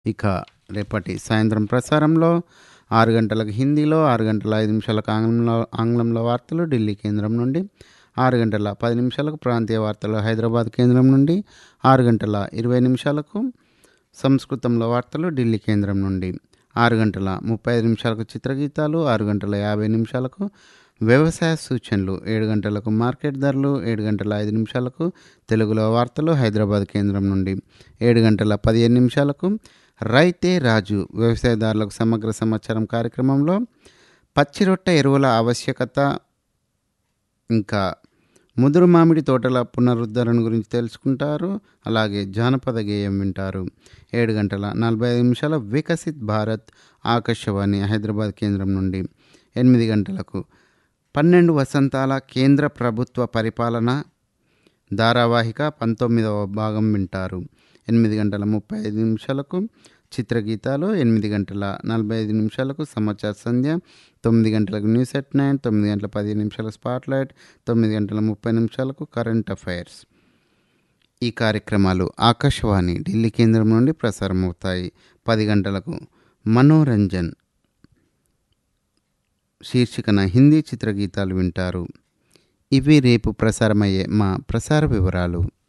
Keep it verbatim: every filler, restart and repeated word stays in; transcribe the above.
ఇక రేపటి సాయంత్రం ప్రసారంలో ఆరు గంటలకు హిందీలో, ఆరు గంటల ఐదు నిమిషాలకు ఆంగ్లంలో ఆంగ్లంలో వార్తలు ఢిల్లీ కేంద్రం నుండి, ఆరు గంటల పది నిమిషాలకు ప్రాంతీయ వార్తలు హైదరాబాద్ కేంద్రం నుండి, ఆరు గంటల ఇరవై నిమిషాలకు సంస్కృతంలో వార్తలు ఢిల్లీ కేంద్రం నుండి, ఆరు గంటల ముప్పై ఐదు నిమిషాలకు చిత్రగీతాలు, ఆరు గంటల యాభై నిమిషాలకు వ్యవసాయ సూచనలు, ఏడు గంటలకు మార్కెట్ ధరలు, ఏడు గంటల ఐదు నిమిషాలకు తెలుగులో వార్తలు హైదరాబాద్ కేంద్రం నుండి, ఏడు గంటల పదిహేను నిమిషాలకు రైతే రాజు వ్యవసాయదారులకు సమగ్ర సమాచారం కార్యక్రమంలో పచ్చిరొట్ట ఎరువుల ఆవశ్యకత, ఇంకా ముదురు మామిడి తోటల పునరుద్ధరణ గురించి తెలుసుకుంటారు. అలాగే జానపద గేయం వింటారు. ఏడు గంటల నలభై ఐదు నిమిషాల వికసిత్ భారత్ ఆకాశవాణి హైదరాబాద్ కేంద్రం నుండి, ఎనిమిది గంటలకు పన్నెండు వసంతాల కేంద్ర ప్రభుత్వ పరిపాలన ధారావాహిక పంతొమ్మిదవ భాగం వింటారు. ఎనిమిది గంటల ముప్పై ఐదు నిమిషాలకు చిత్రగీతాలు, ఎనిమిది గంటల నలభై ఐదు నిమిషాలకు సమాచార సంధ్య, తొమ్మిది గంటలకు న్యూస్ ఎట్ నైన్, తొమ్మిది గంటల పదిహేను నిమిషాలకు స్పాట్లైట్, తొమ్మిది గంటల ముప్పై నిమిషాలకు కరెంట్ అఫైర్స్. ఈ కార్యక్రమాలు ఆకాశవాణి ఢిల్లీ కేంద్రం నుండి ప్రసారం అవుతాయి. పది గంటలకు మనోరంజన్ శీర్షికన హిందీ చిత్రగీతాలు వింటారు. ఇవి రేపు ప్రసారమయ్యే మా ప్రసార వివరాలు.